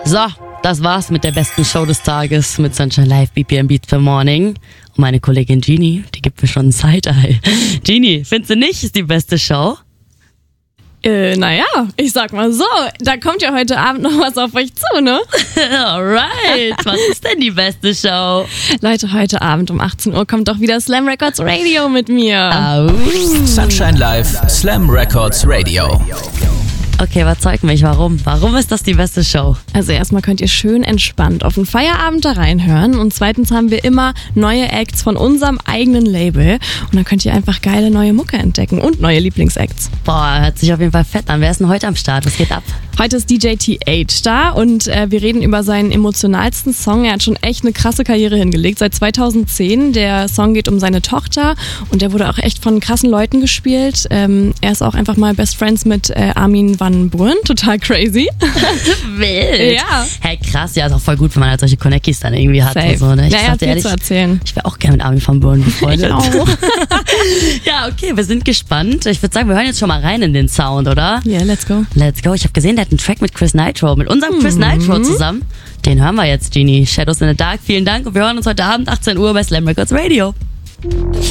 So, das war's mit der besten Show des Tages mit Sunshine Live, BPM Beats per Morning. Und meine Kollegin Genie, die gibt mir schon ein Side-Eye. Genie, findest du nicht, ist die beste Show? Naja, ich sag mal so, da kommt ja heute Abend noch was auf euch zu, ne? Alright, was ist denn die beste Show? Leute, heute Abend um 18 Uhr kommt doch wieder Slam Records Radio mit mir. Sunshine Live, Slam Records Radio. Okay, überzeug mich, warum? Warum ist das die beste Show? Also erstmal könnt ihr schön entspannt auf den Feierabend da reinhören und zweitens haben wir immer neue Acts von unserem eigenen Label und dann könnt ihr einfach geile neue Mucke entdecken und neue Lieblingsacts. Boah, hört sich auf jeden Fall fett an. Wer ist denn heute am Start? Was geht ab? Heute ist DJ TH da und wir reden über seinen emotionalsten Song. Er hat schon echt eine krasse Karriere hingelegt, seit 2010. Der Song geht um seine Tochter und der wurde auch echt von krassen Leuten gespielt. Er ist auch einfach mal Best Friends mit Armin van Buuren, total crazy. Wild. Ja. Hey, krass, ja, ist auch voll gut, wenn man halt solche Connecties dann irgendwie hat. Safe. Und so, ne? Ich Ja, er sag hat dir viel ehrlich, zu erzählen. ich wäre auch gerne mit Armin van Buuren befreundet. Ich auch. Ja, okay, wir sind gespannt. Ich würde sagen, wir hören jetzt schon mal rein in den Sound, oder? Ja, let's go. Let's go. Ich habe gesehen, der hat einen Track mit Chris Nitro, mit unserem Chris Nitro zusammen. Den hören wir jetzt, Genie. Shadows in the Dark, vielen Dank und wir hören uns heute Abend 18 Uhr bei Slam Records Radio.